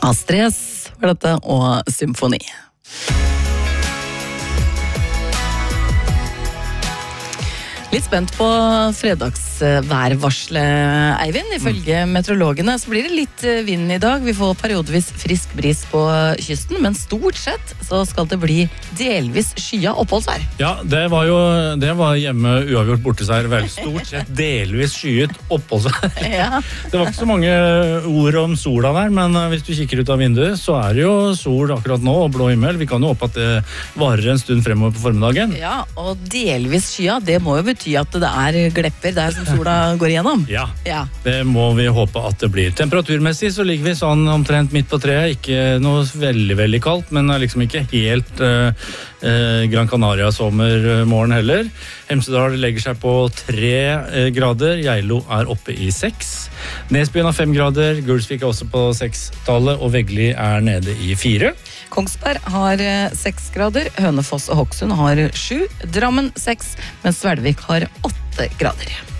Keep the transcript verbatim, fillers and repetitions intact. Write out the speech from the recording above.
Astrid S var dette, og Symfoni. Litt spent på fredagsværvarselet, Eivind. Ifølge meteorologene så blir det litt vind i dag. Vi får periodevis frisk bris på kysten, men stort sett så skal det bli delvis skya oppholdsvær. Ja, det var jo det var hjemme uavgjort borteseier. Vel, stort sett delvis skyet oppholdsvær. Ja. Det var ikke så mange ord om sola der, men hvis du kikker ut av vinduet, så er det jo sol akkurat nå og blå himmel. Vi kan jo håpe at det varer en stund fremover på formiddagen. Ja, og delvis skya, det må jo bety at det er glepper der som sola går igjennom. Ja, ja, det må vi håpe at det blir. Temperaturmessig så ligger vi sånn omtrent midt på treet. Ikke noe veldig, veldig kaldt, men liksom ikke helt uh, uh, Gran Canaria-sommermorgen heller. Hemsedal legger seg på tre uh, grader. Geilo er oppe i seks. Nesbyen har fem grader. Gulsvik er også på seks-tallet, og Vegli er nede i fire. Kongsberg har seks grader, Hønefoss og Hokksund har sju, Drammen seks, mens Svelvik har åtte grader.